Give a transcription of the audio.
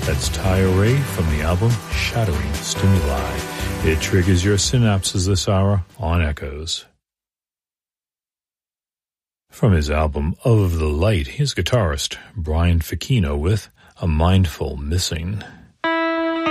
That's Taya Ray from the album Shattering Stimuli. It triggers your synapses this hour on Echoes. From his album Of the Light, here's guitarist Brian Ficino with A Mindful Missing.